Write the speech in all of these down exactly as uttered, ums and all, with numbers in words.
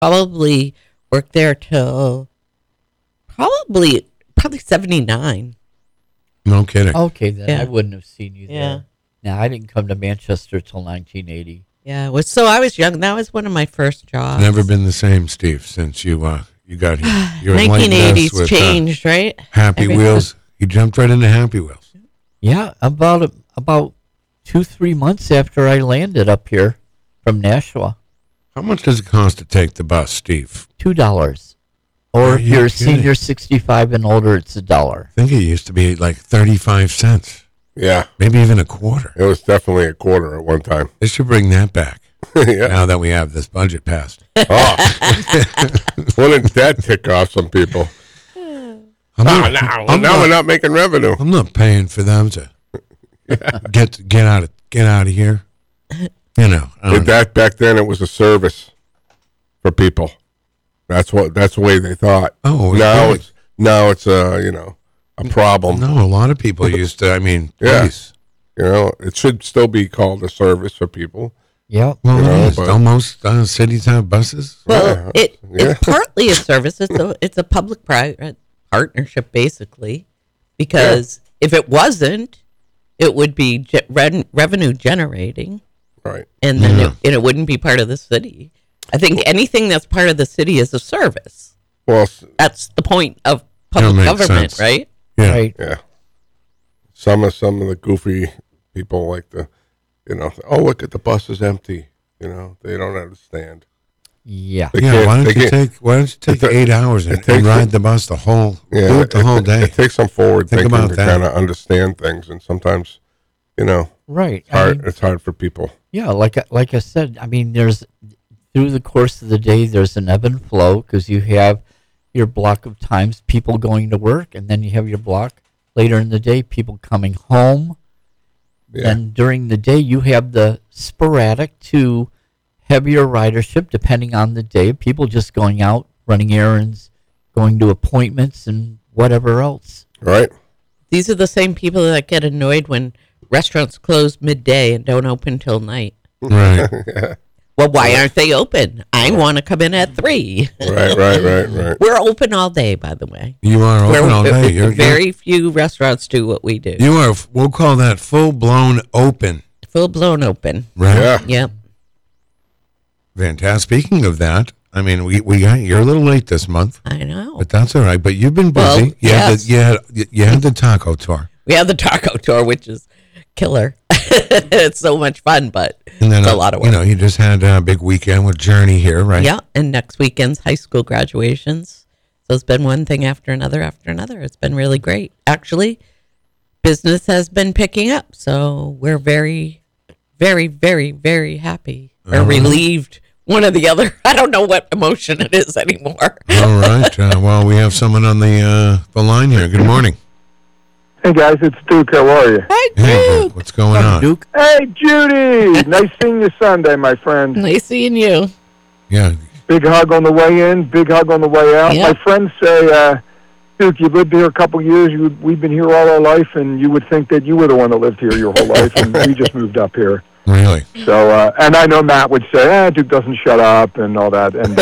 Probably worked there till probably probably seventy-nine. No kidding. Okay, then Yeah. I wouldn't have seen you Yeah. there. Now, I didn't come to Manchester till nineteen eighty. Yeah, it was, so I was young. That was one of my first jobs. Never been the same, Steve, since you uh, you got here. You enlightened nineteen eighties us with, changed, right? Uh, Happy Everything. Wheels. You jumped right into Happy Wheels. Yeah, about a, about two, three months after I landed up here from Nashua. How much does it cost to take the bus, Steve? Two dollars. Or Are if you you're a kidding? senior sixty-five and older, it's a dollar. I think it used to be like thirty-five cents, Yeah, maybe even a quarter. it was definitely a quarter at one time. They should bring that back yeah. now that we have this budget passed. Oh, wouldn't that tick off some people? I'm Oh, not, now, I'm now not- we're not making revenue. I'm not paying for them to get get out of get out of here. You know, I don't But that back then it was a service for people. That's what. That's the way they thought. Oh, now okay. it's now it's a you know a problem. no, a lot of people used to. I mean, Yeah. please. You know, it should still be called a service for people. Yep. Well, You know, it is. but- Almost uh, cities have buses. Well, Yeah. it Yeah. it's partly a service. It's a it's a public-private partnership, basically, because if it wasn't, it would be ge- re- revenue generating, Right. and then Yeah. it, and it wouldn't be part of the city. I think anything that's part of the city is a service. Well, s- That's the point of public makes government, sense. right? Yeah. Right. yeah. Some of some of the goofy people like to, you know, oh look at the bus is empty. You know, they don't understand. Yeah. They Yeah, can't- why don't they you can't- take why don't you take It ta- eight hours and, it takes and ride it- the bus the whole Yeah, do it the it, whole it- day? It takes some forward Think thinking about to that. kind of understand things, and sometimes, you know, Right. it's I hard. mean, it's hard for people. yeah, like I- like I said, I mean, there's through the course of the day, there's an ebb and flow because you have your block of times people going to work, and then you have your block later in the day people coming home. Yeah. And during the day, you have the sporadic to heavier ridership depending on the day. People just going out, running errands, going to appointments, and whatever else. Right. These are the same people that get annoyed when restaurants close midday and don't open till night. Right. Well, why aren't they open? I want to come in at three. Right. Right. Right. Right. We're open all day, by the way. You are open We're- all day. You're, you're- very few restaurants do what we do. you are. We'll call that full blown open. Full blown open. Right. Yeah. Yep. Fantastic. Speaking of that, I mean, we we got, you're a little late this month, I know. but that's all right. But you've been busy. Well, you, yes. had the, you had you had the taco tour, We have the taco tour, which is killer. It's so much fun, but and then it's a uh, lot of work. You know, you just had a big weekend with Journey here, right? Yeah, and next weekend's high school graduations. So it's been one thing after another after another. It's been really great. Actually, business has been picking up, so we're very, very, very, very happy. Or All right. relieved, one or the other. I don't know what emotion it is anymore. All right. Uh, well, we have someone on the uh, the line here. Good morning. Hey guys, it's Duke. How are you? Hi, Hey, Duke. what's going on? Duke? Hey Judy, nice seeing you Sunday, my friend. Nice seeing you. Yeah. Big hug on the way in, big hug on the way out. Yeah. My friends say, uh, Duke, you lived here a couple years. You, we've been here all our life, and you would think that you were the one that lived here your whole life, and we just moved up here. Really? So, uh, and I know Matt would say, eh, Duke doesn't shut up and all that, and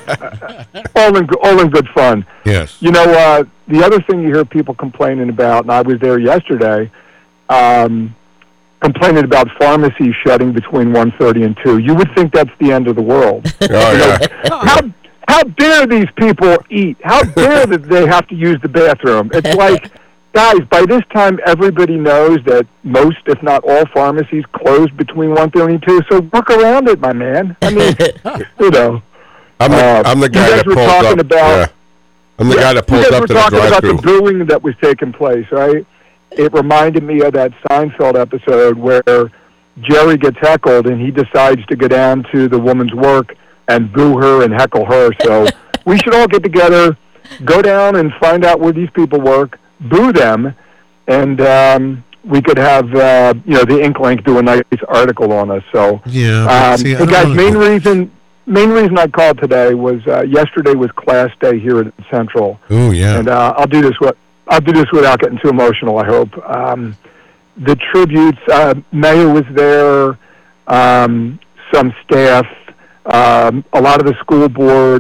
um, all in all in good fun. Yes. You know, uh, the other thing you hear people complaining about, and I was there yesterday, um, complaining about pharmacies shutting between one thirty and two. You would think that's the end of the world. Oh yeah. How how dare these people eat? How dare that they have to use the bathroom? It's like, guys, by this time everybody knows that most, if not all, pharmacies close between one thirty and two. So work around it, my man. I mean, you know. I'm the, Uh, I'm the you guy guys that were pulls talking up. about- yeah. I'm the guy that pulls you guys up were to the talking about drive-through. the booing that was taking place, right? It reminded me of that Seinfeld episode where Jerry gets heckled and he decides to go down to the woman's work and boo her and heckle her. So we should all get together, go down and find out where these people work, boo them, and um, we could have uh, you know the Ink Link do a nice article on us. So Yeah. but um, see, I hey don't guys, wanna main go- reason main reason I called today was uh, yesterday was class day here at Central. Ooh, yeah. And uh, I'll do this. With, I'll do this without getting too emotional. I hope. Um, the tributes. Uh, Mayor was there. Um, some staff. Um, a lot of the school board